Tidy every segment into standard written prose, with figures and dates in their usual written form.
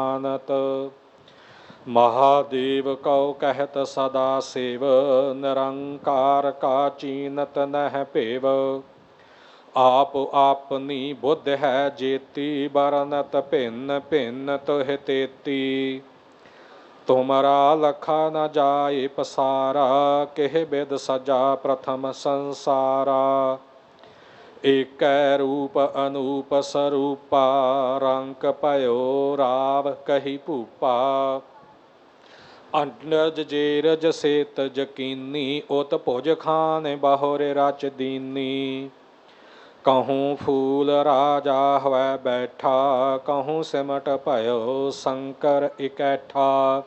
मानत। महादेव कौ कहत सदा सेव, निरंकार का चीनत नह पेव। आप आपनी बुद्ध है जेती, बरनत भिन्न भिन्न तुह तेती। तुमरा लखा न जाए पसारा, किह बिद सजा प्रथम संसारा। एक रूप अनूप स्वरूपा, रंक पयो राव कही भूपा। अंडज जेरज सेत जकीनी, उत भुज खान बहुर रच दीनी। कहूँ फूल राजा हवै बैठा, कहूँ सिमट भयो शंकर इकैठा।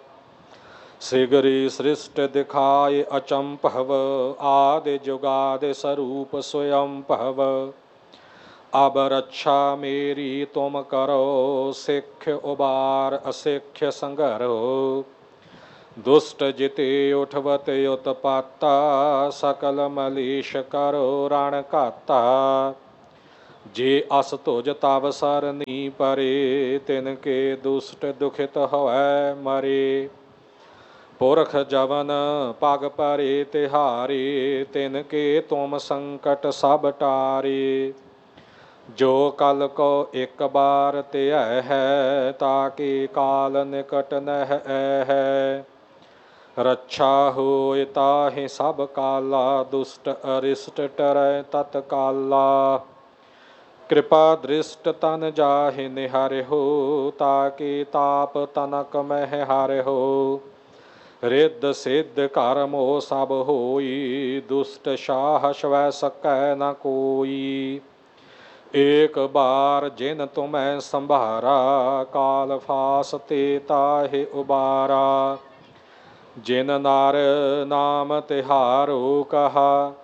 सिगरी सृष्ट दिखाए अचंभव, आदि जुगादि स्वरूप स्वयं भव। अब रक्षा मेरी तुम करो, सिख उबार असिख्य संगरो। दुष्ट जिते उठवत उत्पाता, सकल मलीश करो रण घाता। जे अस तुज तव सरनी परे, तिनके दुष्ट दुखित होवै मरे। पुरख जवन पग परे तिहारे, तिनके तुम संकट सब टारे। जो कल को एक बार त्यह है, ताकि काल निकट नह है। रक्षा होय ताहि सब काला, दुष्ट अरिष्ट टरै तत्काला। कृपा दृष्ट तन जाहि निहरहु, ताकि ताप तनक मह हरहु। रिद्ध सिद्ध कर्मो सब होई, दुष्ट साहस वै सकै न कोई। एक बार जिन तुम्हें संभारा, काल फास ते ताहि उबारा। जिन नार नाम तिहारो कहा,